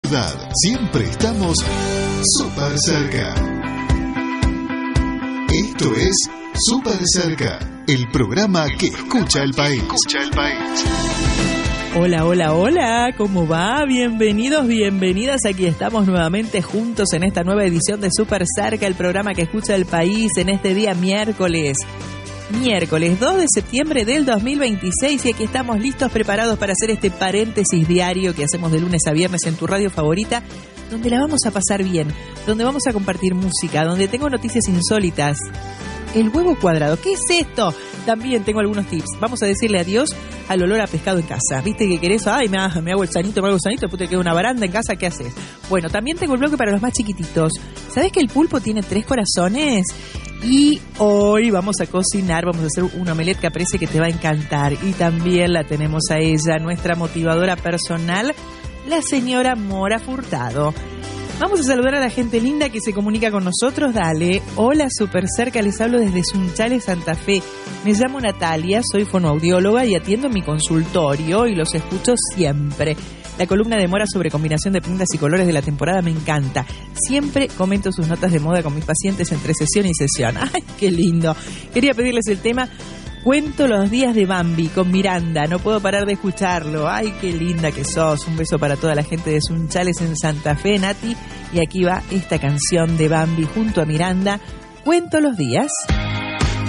Siempre estamos súper cerca. Esto es Súper Cerca, el programa que escucha el país. Hola, hola, hola, ¿cómo va? Bienvenidos, bienvenidas. Aquí estamos nuevamente juntos en esta nueva edición de Súper Cerca, el programa que escucha el país en este día miércoles 2 de septiembre del 2026, y aquí estamos listos, preparados para hacer este paréntesis diario que hacemos de lunes a viernes en tu radio favorita, donde la vamos a pasar bien, donde vamos a compartir música, donde tengo noticias insólitas. El huevo cuadrado, ¿qué es esto? También tengo algunos tips. Vamos a decirle adiós al olor a pescado en casa. ¿Viste que querés? Ay, me hago el sanito, después te queda una baranda en casa, ¿qué haces? Bueno, también tengo el bloque para los más chiquititos. ¿Sabés que el pulpo tiene 3 corazones? Y hoy vamos a cocinar, vamos a hacer un omelette caprese que te va a encantar. Y también la tenemos a ella, nuestra motivadora personal, la señora Mora Furtado. Vamos a saludar a la gente linda que se comunica con nosotros. Dale, hola, súper cerca, les hablo desde Sunchales, Santa Fe. Me llamo Natalia, soy fonoaudióloga y atiendo en mi consultorio y los escucho siempre. La columna de Mora sobre combinación de prendas y colores de la temporada me encanta. Siempre comento sus notas de moda con mis pacientes entre sesión y sesión. ¡Ay, qué lindo! Quería pedirles el tema Cuento los días de Bambi con Miranda. No puedo parar de escucharlo. ¡Ay, qué linda que sos! Un beso para toda la gente de Sunchales en Santa Fe, Nati. Y aquí va esta canción de Bambi junto a Miranda. Cuento los días.